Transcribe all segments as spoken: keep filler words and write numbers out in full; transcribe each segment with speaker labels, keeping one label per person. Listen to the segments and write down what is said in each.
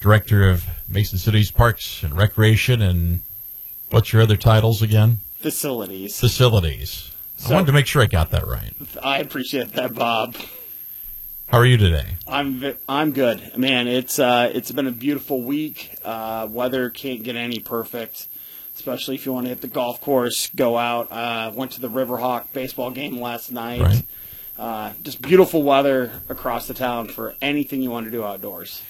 Speaker 1: Director of Mason City's Parks and Recreation, and what's your other titles again?
Speaker 2: Facilities.
Speaker 1: Facilities.
Speaker 2: So,
Speaker 1: I wanted to make sure I got that right.
Speaker 2: I appreciate that, Bob.
Speaker 1: How are you today?
Speaker 2: I'm I'm good, man. It's uh it's been a beautiful week. Uh, weather can't get any perfect, especially if you want to hit the golf course, go out. Uh, went to the Riverhawk baseball game last night.
Speaker 1: Right.
Speaker 2: Uh, just beautiful weather across the town for anything you want to do outdoors.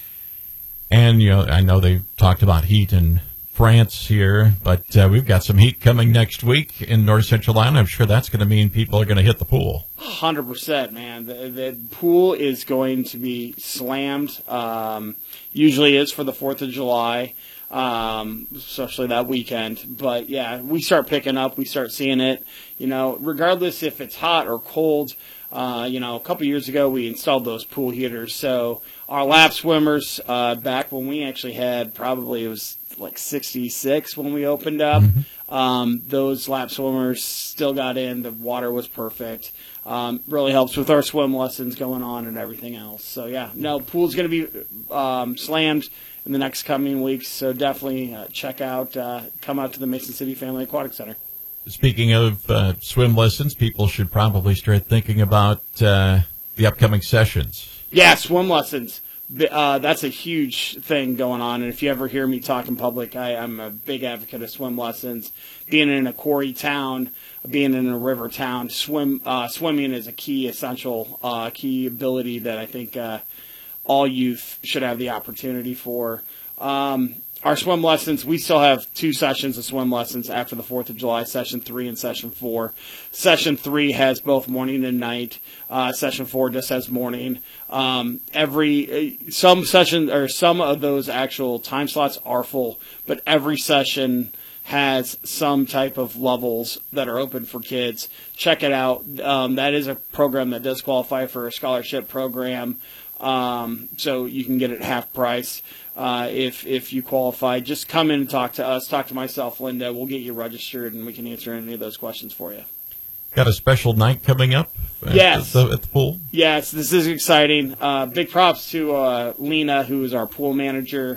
Speaker 1: And you know, I know they talked about heat in France here, but uh, we've got some heat coming next week in North Central Iowa. I'm sure that's going to mean people are going to hit the pool.
Speaker 2: one hundred percent, man. The, the pool is going to be slammed. Um, usually is for the fourth of July, um, especially that weekend. But, yeah, we start picking up. We start seeing it. You know, regardless if it's hot or cold, uh, you know, a couple years ago we installed those pool heaters. So our lap swimmers, uh, back when we actually had probably it was like sixty-six when we opened up. Mm-hmm. Um, those lap swimmers still got in. The water was perfect. Um, really helps with our swim lessons going on and everything else. So, yeah, no, pool's going to be um, slammed in the next coming weeks. So definitely uh, check out, uh, come out to the Mason City Family Aquatic Center.
Speaker 1: Speaking of uh, swim lessons, people should probably start thinking about uh, the upcoming sessions.
Speaker 2: Yeah, swim lessons. Uh, that's a huge thing going on, and if you ever hear me talk in public, I, I'm a big advocate of swim lessons. Being in a quarry town, being in a river town, swim uh, swimming is a key, essential, uh, key ability that I think uh, all youth should have the opportunity for. Um, Our swim lessons, we still have two sessions of swim lessons after the fourth of July, Session three and Session four. Session three has both morning and night. Uh, session four just has morning. Um, every some session or some of those actual time slots are full, but every session has some type of levels that are open for kids. Check it out. Um, that is a program that does qualify for a scholarship program. Um, so you can get it half price. Uh, if, if you qualify, just come in and talk to us, talk to myself, Linda. We'll get you registered and we can answer any of those questions for you.
Speaker 1: Got a special night coming up at,
Speaker 2: yes.
Speaker 1: the, at the pool?
Speaker 2: Yes, this is exciting. Uh, big props to, uh, Lena, who is our pool manager.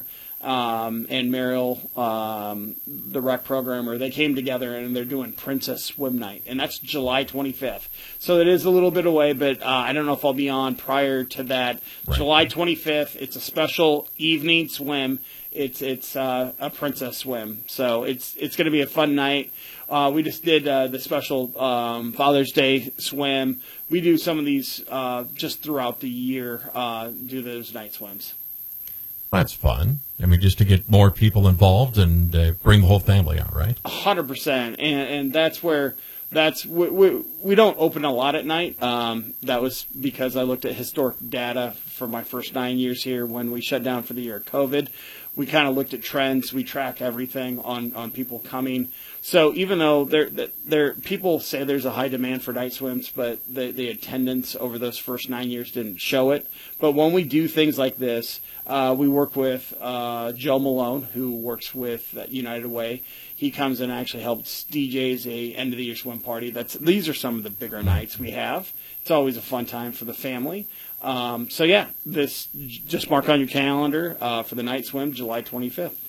Speaker 2: Um, and Meryl, um, the rec programmer, they came together and they're doing Princess Swim Night, and that's July twenty-fifth. So it is a little bit away, but uh, I don't know if I'll be on prior to that. Right. July twenty-fifth, it's a special evening swim. It's it's uh, a princess swim, so it's it's going to be a fun night. Uh, we just did uh, the special um, Father's Day swim. We do some of these uh, just throughout the year. Uh, do those night swims.
Speaker 1: That's fun. I mean, just to get more people involved and uh, bring the whole family out, right?
Speaker 2: A hundred percent, and and that's where that's we, we we don't open a lot at night. Um, that was because I looked at historic data for my first nine years here when we shut down for the year of COVID. We kind of looked at trends. We track everything on, on people coming. So even though there there people say there's a high demand for night swims, but the, the attendance over those first nine years didn't show it. But when we do things like this, uh, we work with uh, Joe Malone, who works with United Way. He comes and actually helps D Js a end of the year swim party. That's these are some of the bigger nights we have. It's always a fun time for the family. Um, so yeah, this just mark on your calendar uh, for the night swim, July twenty-fifth.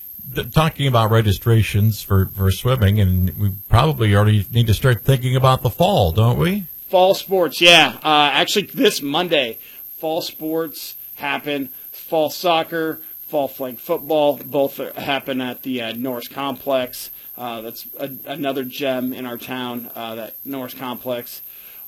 Speaker 1: Talking about registrations for, for swimming, and we probably already need to start thinking about the fall, don't we?
Speaker 2: Fall sports, yeah. Uh, actually, this Monday, fall sports happen. Fall soccer, fall flag football, both happen at the uh, Norris Complex. Uh, that's a, another gem in our town, uh, that Norris Complex.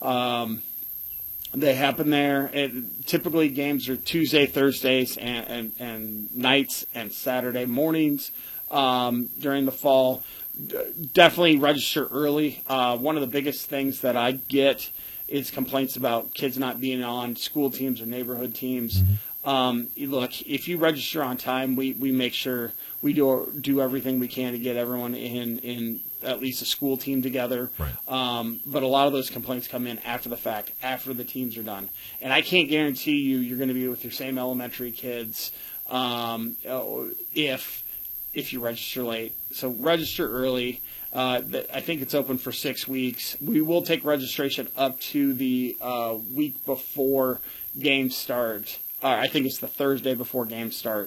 Speaker 2: Um, They happen there. It, typically, games are Tuesday, Thursdays, and, and, and nights, and Saturday mornings um, during the fall. D- definitely register early. Uh, one of the biggest things that I get is complaints about kids not being on school teams or neighborhood teams. Mm-hmm. Um, look, if you register on time, we, we make sure we do do everything we can to get everyone in in. At least a school team together. Right. Um, but a lot of those complaints come in after the fact, after the teams are done. And I can't guarantee you you're going to be with your same elementary kids um, if if you register late. So register early. Uh, I think it's open for six weeks. We will take registration up to the uh, week before games start. Uh, I think it's the Thursday before games start.